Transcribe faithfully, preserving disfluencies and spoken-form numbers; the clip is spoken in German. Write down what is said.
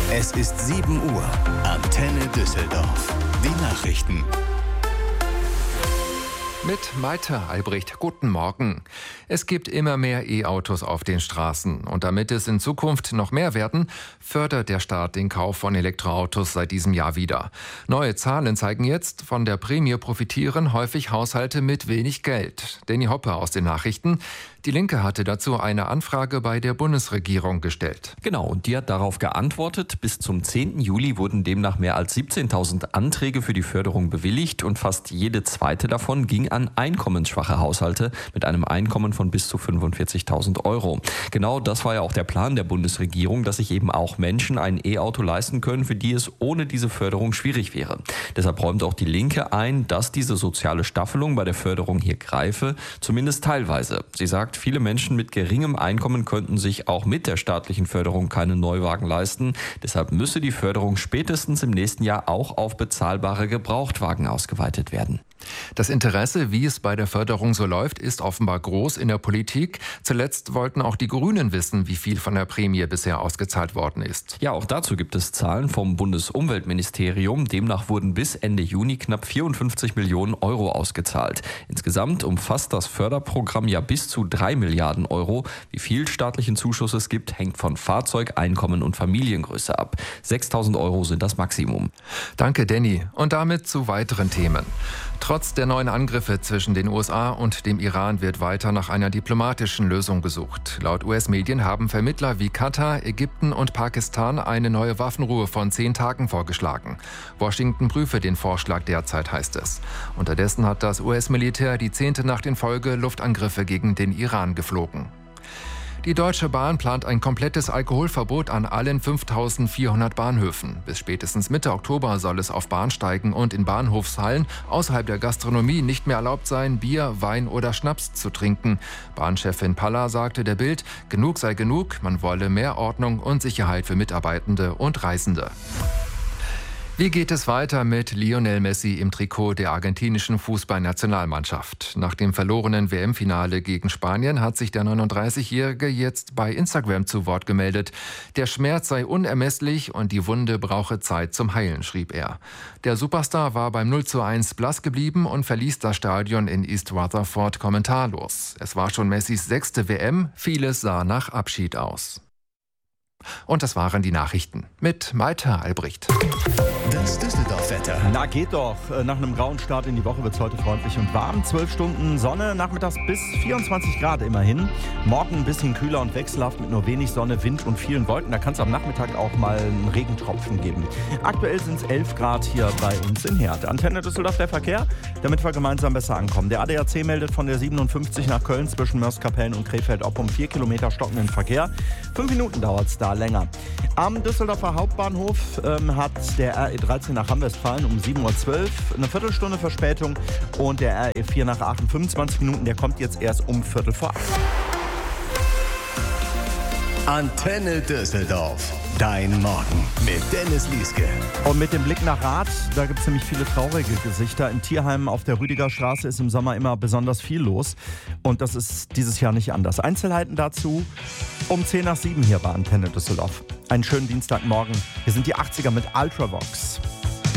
Es ist sieben Uhr. Antenne Düsseldorf. Die Nachrichten. Mit Malte Albrecht. Guten Morgen. Es gibt immer mehr E-Autos auf den Straßen. Und damit es in Zukunft noch mehr werden, fördert der Staat den Kauf von Elektroautos seit diesem Jahr wieder. Neue Zahlen zeigen jetzt, von der Prämie profitieren häufig Haushalte mit wenig Geld. Danny Hoppe aus den Nachrichten. Die Linke hatte dazu eine Anfrage bei der Bundesregierung gestellt. Genau, und die hat darauf geantwortet. Bis zum zehnten Juli wurden demnach mehr als siebzehntausend Anträge für die Förderung bewilligt und fast jede zweite davon ging an einkommensschwache Haushalte mit einem Einkommen von bis zu fünfundvierzigtausend Euro. Genau das war ja auch der Plan der Bundesregierung, dass sich eben auch Menschen ein E-Auto leisten können, für die es ohne diese Förderung schwierig wäre. Deshalb räumt auch die Linke ein, dass diese soziale Staffelung bei der Förderung hier greife, zumindest teilweise. Sie sagt, viele Menschen mit geringem Einkommen könnten sich auch mit der staatlichen Förderung keinen Neuwagen leisten. Deshalb müsse die Förderung spätestens im nächsten Jahr auch auf bezahlbare Gebrauchtwagen ausgeweitet werden. Das Interesse, wie es bei der Förderung so läuft, ist offenbar groß in der Politik. Zuletzt wollten auch die Grünen wissen, wie viel von der Prämie bisher ausgezahlt worden ist. Ja, auch dazu gibt es Zahlen vom Bundesumweltministerium. Demnach wurden bis Ende Juni knapp vierundfünfzig Millionen Euro ausgezahlt. Insgesamt umfasst das Förderprogramm ja bis zu drei Milliarden Euro. Wie viel staatlichen Zuschuss es gibt, hängt von Fahrzeug, Einkommen und Familiengröße ab. sechstausend Euro sind das Maximum. Danke, Danny. Und damit zu weiteren Themen. Trotz der neuen Angriffe zwischen den U S A und dem Iran wird weiter nach einer diplomatischen Lösung gesucht. Laut U S-Medien haben Vermittler wie Katar, Ägypten und Pakistan eine neue Waffenruhe von zehn Tagen vorgeschlagen. Washington prüfe den Vorschlag derzeit, heißt es. Unterdessen hat das U S-Militär die zehnte Nacht in Folge Luftangriffe gegen den Iran geflogen. Die Deutsche Bahn plant ein komplettes Alkoholverbot an allen fünftausendvierhundert Bahnhöfen. Bis spätestens Mitte Oktober soll es auf Bahnsteigen und in Bahnhofshallen außerhalb der Gastronomie nicht mehr erlaubt sein, Bier, Wein oder Schnaps zu trinken. Bahnchefin Palla sagte der Bild, genug sei genug, man wolle mehr Ordnung und Sicherheit für Mitarbeitende und Reisende. Wie geht es weiter mit Lionel Messi im Trikot der argentinischen Fußballnationalmannschaft? Nach dem verlorenen W M-Finale gegen Spanien hat sich der neununddreißigjährige jetzt bei Instagram zu Wort gemeldet. Der Schmerz sei unermesslich und die Wunde brauche Zeit zum Heilen, schrieb er. Der Superstar war beim null zu eins blass geblieben und verließ das Stadion in East Rutherford kommentarlos. Es war schon Messis sechste W M, vieles sah nach Abschied aus. Und das waren die Nachrichten mit Malte Albrecht. Das Düsseldorf-Wetter. Na geht doch. Nach einem grauen Start in die Woche wird es heute freundlich und warm. zwölf Stunden Sonne, nachmittags bis vierundzwanzig Grad immerhin. Morgen ein bisschen kühler und wechselhaft mit nur wenig Sonne, Wind und vielen Wolken. Da kann es am Nachmittag auch mal einen Regentropfen geben. Aktuell sind es elf Grad hier bei uns in Herd. Antenne Düsseldorf, der Verkehr, damit wir gemeinsam besser ankommen. Der A D A C meldet von der siebenundfünfzig nach Köln zwischen Mörs-Kapellen und Krefeld-Opp um vier Kilometer stockenden Verkehr. Fünf Minuten dauert es da länger. Am Düsseldorfer Hauptbahnhof ähm, hat der R E dreizehn nach Hamm-Westfalen um sieben Uhr zwölf eine Viertelstunde Verspätung und der R E vier nach Aachen fünfundzwanzig Minuten, der kommt jetzt erst um Viertel vor acht. Antenne Düsseldorf. Dein Morgen mit Dennis Lieske. Und mit dem Blick nach Rath, da gibt es nämlich viele traurige Gesichter. In Tierheimen auf der Rüdigerstraße ist im Sommer immer besonders viel los. Und das ist dieses Jahr nicht anders. Einzelheiten dazu um zehn nach sieben hier bei Antenne Düsseldorf. Einen schönen Dienstagmorgen. Hier sind die achtziger mit Ultravox.